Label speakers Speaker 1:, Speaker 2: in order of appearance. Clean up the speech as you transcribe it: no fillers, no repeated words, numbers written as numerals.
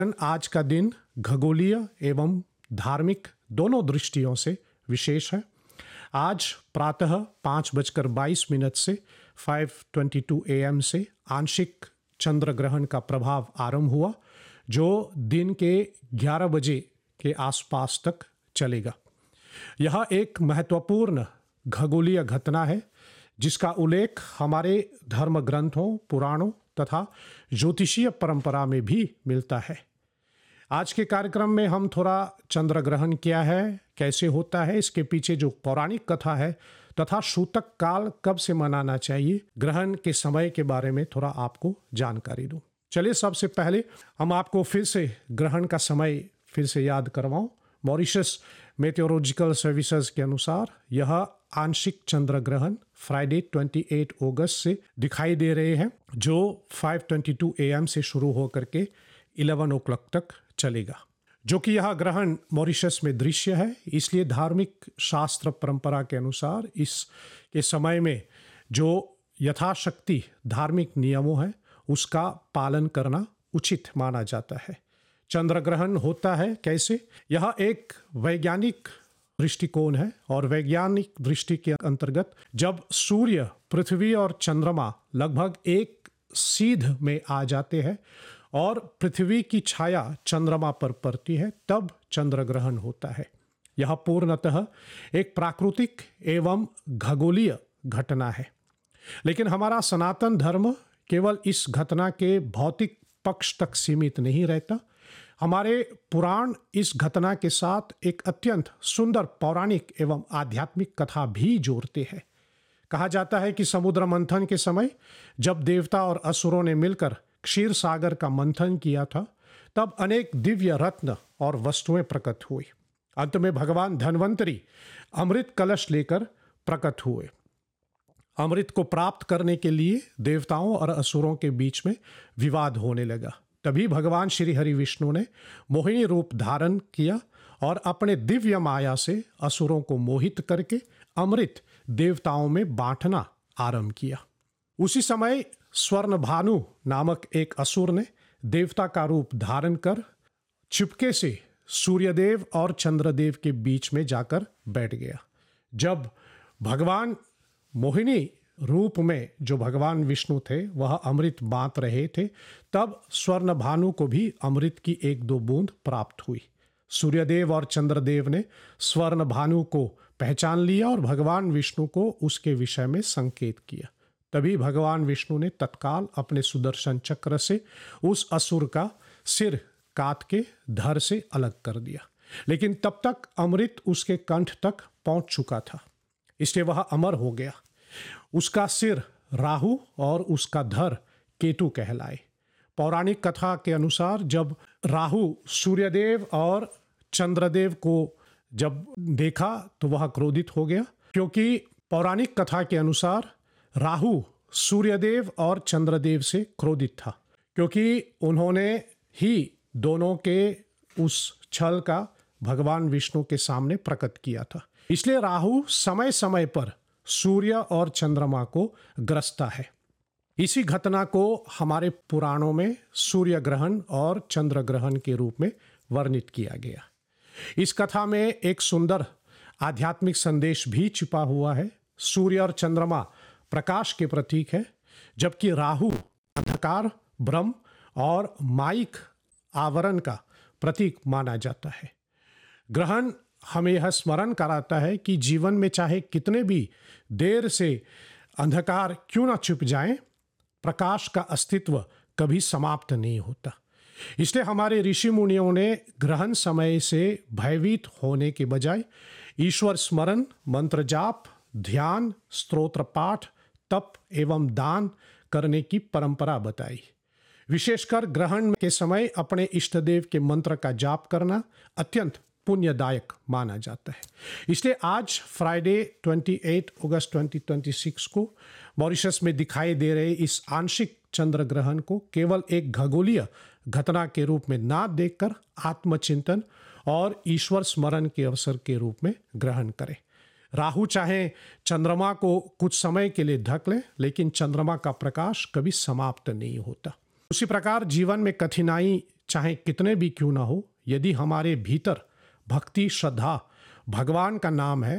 Speaker 1: आज का दिन खगोलीय एवं धार्मिक दोनों दृष्टियों से विशेष है। आज प्रातः 5:22 से 5:22 AM से आंशिक चंद्र ग्रहण का प्रभाव आरंभ हुआ, जो दिन के 11 बजे के आसपास तक चलेगा। यह एक महत्वपूर्ण खगोलीय घटना है जिसका उल्लेख हमारे धर्म ग्रंथों, पुराणों तथा ज्योतिषीय परंपरा में भी मिलता है। आज के कार्यक्रम में हम थोड़ा चंद्र ग्रहण क्या है, कैसे होता है, इसके पीछे जो पौराणिक कथा है तथा सूतक काल कब से मनाना चाहिए, ग्रहण के समय के बारे में थोड़ा आपको जानकारी दूं। चलिए, सबसे पहले हम आपको फिर से ग्रहण का समय फिर से याद करवाऊं। मॉरिशस मेटेरोलॉजिकल सर्विसेज के अनुसार यह आंशिक चंद्र ग्रहण फ्राइडे 28 अगस्त से दिखाई दे रहे हैं, जो 5:22 AM से शुरू होकर के 11 o'clock तक चलेगा। जो कि यह ग्रहण मॉरिशस में दृश्य है, इसलिए धार्मिक शास्त्र परंपरा के अनुसार इस के समय में जो यथाशक्ति धार्मिक नियमों हैं उसका पालन करना उचित माना जाता है। चंद्र ग्रहण होता है कैसे? यह एक वैज्ञानिक दृष्टिकोण है और वैज्ञानिक दृष्टि के अंतर्गत जब सूर्य, पृथ्वी और चंद्रमा लगभग एक सीध में आ जाते हैं और पृथ्वी की छाया चंद्रमा पर पड़ती है, तब चंद्र ग्रहण होता है। यह पूर्णतः एक प्राकृतिक एवं खगोलीय घटना है। लेकिन हमारा सनातन धर्म केवल इस घटना के भौतिक पक्ष तक सीमित नहीं रहता। हमारे पुराण इस घटना के साथ एक अत्यंत सुंदर पौराणिक एवं आध्यात्मिक कथा भी जोड़ते हैं। कहा जाता है कि समुद्र मंथन के समय जब देवता और असुरों ने मिलकर क्षीर सागर का मंथन किया था, तब अनेक दिव्य रत्न और वस्तुएं प्रकट हुई। अंत में भगवान धन्वंतरी अमृत कलश लेकर प्रकट हुए। अमृत को प्राप्त करने के लिए देवताओं और असुरों के बीच में विवाद होने लगा। तभी भगवान श्री हरि विष्णु ने मोहिनी रूप धारण किया और अपने दिव्य माया से असुरों को मोहित करके अमृत देवताओं में बांटना आरंभ किया। उसी समय स्वर्ण भानु नामक एक असुर ने देवता का रूप धारण कर चुपके से सूर्यदेव और चंद्रदेव के बीच में जाकर बैठ गया। जब भगवान मोहिनी रूप में जो भगवान विष्णु थे वह अमृत बांट रहे थे, तब स्वर्ण भानु को भी अमृत की 1-2 बूंद प्राप्त हुई। सूर्यदेव और चंद्रदेव ने स्वर्ण भानु को पहचान लिया और भगवान विष्णु को उसके विषय में संकेत किया। तभी भगवान विष्णु ने तत्काल अपने सुदर्शन चक्र से उस असुर का सिर काट के धड़ से अलग कर दिया। लेकिन तब तक अमृत उसके कंठ तक पहुंच चुका था, इसलिए वह अमर हो गया। उसका सिर राहु और उसका धड़ केतु कहलाए। पौराणिक कथा के अनुसार जब राहु सूर्यदेव और चंद्रदेव को जब देखा तो वह क्रोधित हो गया, क्योंकि पौराणिक कथा के अनुसार राहु सूर्यदेव और चंद्रदेव से क्रोधित था, क्योंकि उन्होंने ही दोनों के उस छल का भगवान विष्णु के सामने प्रकट किया था। इसलिए राहु समय समय पर सूर्य और चंद्रमा को ग्रसता है। इसी घटना को हमारे पुराणों में सूर्य ग्रहण और चंद्र ग्रहण के रूप में वर्णित किया गया। इस कथा में एक सुंदर आध्यात्मिक संदेश भी छिपा हुआ है। सूर्य और चंद्रमा प्रकाश के प्रतीक है, जबकि राहु अंधकार, भ्रम और माइक आवरण का प्रतीक माना जाता है। ग्रहण हमें यह स्मरण कराता है कि जीवन में चाहे कितने भी देर से अंधकार क्यों ना छुप जाएं, प्रकाश का अस्तित्व कभी समाप्त नहीं होता। इसलिए हमारे ऋषि मुनियों ने ग्रहण समय से भयभीत होने के बजाय ईश्वर स्मरण, मंत्र जाप, ध्यान, स्तोत्र पाठ, तप एवं दान करने की परंपरा बताई। विशेषकर ग्रहण के समय अपने इष्ट देव के मंत्र का जाप करना अत्यंत पुण्यदायक माना जाता है। इसलिए आज फ्राइडे 28 अगस्त 2026 को मॉरिशस में दिखाई दे रहे इस आंशिक चंद्र ग्रहण को केवल एक खगोलीय घटना के रूप में ना देखकर आत्मचिंतन और ईश्वर स्मरण के अवसर के रूप में ग्रहण करें। राहु चाहे चंद्रमा को कुछ समय के लिए ढक ले, लेकिन चंद्रमा का प्रकाश कभी समाप्त नहीं होता। उसी प्रकार जीवन में कठिनाई चाहे कितने भी क्यों ना हो, यदि हमारे भीतर भक्ति, श्रद्धा, भगवान का नाम है,